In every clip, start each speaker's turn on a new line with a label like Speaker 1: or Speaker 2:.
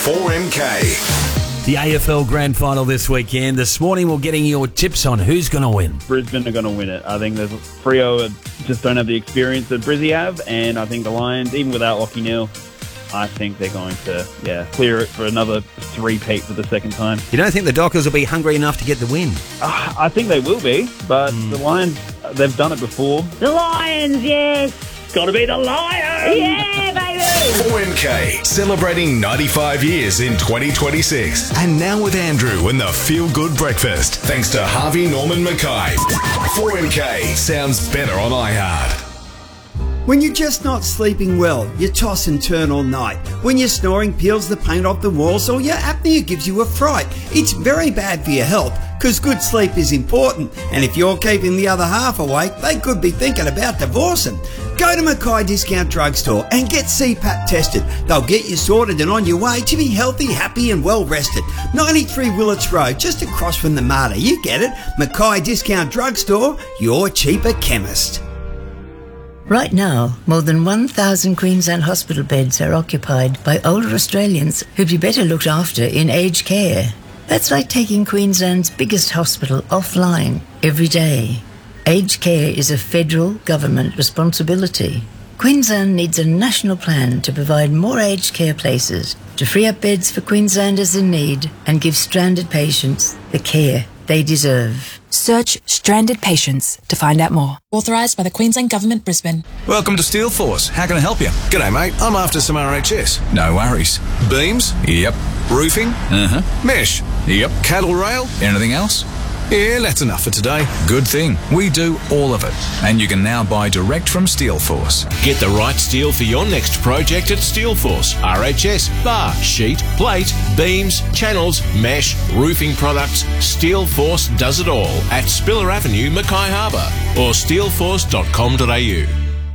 Speaker 1: 4MK.
Speaker 2: The AFL Grand Final this weekend. This morning we're getting your tips on who's going to win.
Speaker 3: Brisbane are going to win it. I think there's Freo just don't have the experience that Brizzy have, and I think the Lions, even without Lachie Neale, I think they're going to clear it for another three-peat for the second time.
Speaker 2: You don't think the Dockers will be hungry enough to get the win?
Speaker 3: I think they will be, but the Lions, they've done it before.
Speaker 4: The Lions, yes!
Speaker 3: Got to be the Lions!
Speaker 4: Yeah, baby!
Speaker 1: 4MK, celebrating 95 years in 2026. And now with Andrew and the Feel Good Breakfast. Thanks to Harvey Norman Mackay. 4MK sounds better on iHeart.
Speaker 5: When you're just not sleeping well, you toss and turn all night. When your snoring peels the paint off the walls or your apnea gives you a fright. It's very bad for your health, because good sleep is important. And if you're keeping the other half awake, they could be thinking about divorcing. Go to Mackay Discount Drugstore and get CPAP tested. They'll get you sorted and on your way to be healthy, happy and well rested. 93 Willits Road, just across from the Marta. You get it. Mackay Discount Drugstore, your cheaper chemist.
Speaker 6: Right now, more than 1,000 Queensland hospital beds are occupied by older Australians who'd be better looked after in aged care. That's like taking Queensland's biggest hospital offline every day. Aged care is a federal government responsibility. Queensland needs a national plan to provide more aged care places, to free up beds for Queenslanders in need and give stranded patients the care they deserve.
Speaker 7: Search Stranded Patients to find out more. Authorised by the Queensland Government, Brisbane.
Speaker 8: Welcome to Steel Force. How can I help you? G'day, mate. I'm after some RHS. No worries. Beams? Yep. Roofing? Mesh? Yep. Cattle rail? Anything else? Yeah, that's enough for today. Good thing. We do all of it. And you can now buy direct from Steel Force.
Speaker 9: Get the right steel for your next project at Steel Force. RHS, bar, sheet, plate, beams, channels, mesh, roofing products. Steel Force does it all at Spiller Avenue, Mackay Harbour or steelforce.com.au.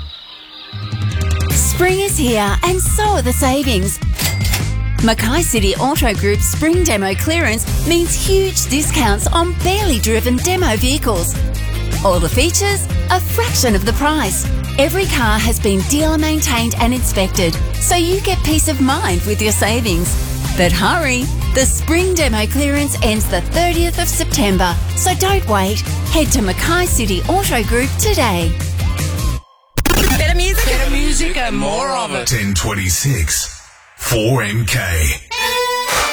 Speaker 10: Spring is here and so are the savings. Mackay City Auto Group's spring demo clearance means huge discounts on barely driven demo vehicles. All the features, a fraction of the price. Every car has been dealer maintained and inspected, so you get peace of mind with your savings. But hurry, the spring demo clearance ends the 30th of September, so don't wait. Head to Mackay City Auto Group today.
Speaker 7: Better music and more of it.
Speaker 1: 1026. 4MK.